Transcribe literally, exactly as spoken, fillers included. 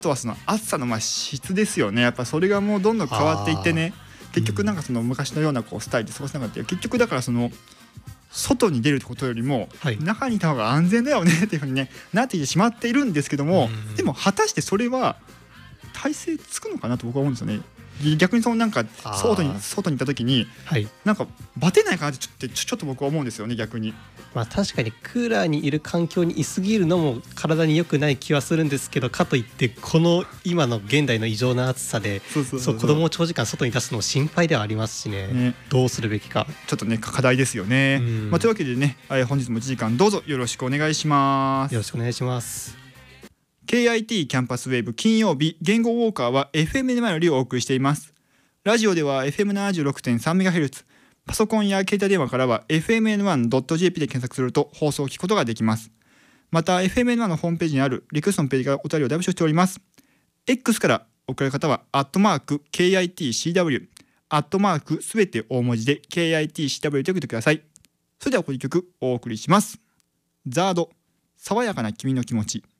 とはその暑さのまあ質ですよね。やっぱそれがもうどんどん変わっていってね、結局なんかその昔のようなこうスタイルで過ごせなかった。結局だからその外に出るってことよりも中にいた方が安全だよねっていうふうに、ね、なっていてしまっているんですけども、でも果たしてそれは体制つくのかなと僕は思うんですよね。逆にそのなんか外に外に行った時になんかバテないかなってちょっとちょっと僕は思うんですよね、逆に。 まあ確かにクーラーにいる環境にいすぎるのも体に良くない気はするんですけど、かといってこの今の現代の異常な暑さでそう子供を長時間外に出すのも心配ではありますし ね, ねどうするべきかちょっとね課題ですよね。まあ、というわけでね、本日もいちじかんどうぞよろしくお願いします。 よろしくお願いします。 ケーアイティー キャンパスウェーブ金曜日言語ウォーカーは エフエムエヌワン よりお送りしています。ラジオでは エフエムななじゅうろくてんさんメガヘルツ、パソコンや携帯電話からは エフエムエヌワンドットジェーピー で検索すると放送を聞くことができます。また エフエムエヌワン のホームページにあるリクエストのページからお便りを大募集しております。 X から送られる方はアットマーク ケーアイティーシーダブリュー アットマークすべて大文字で ケーアイティーシーダブリュー と送ってください。それではこの曲お送りします。ザード、爽やかな君の気持ち。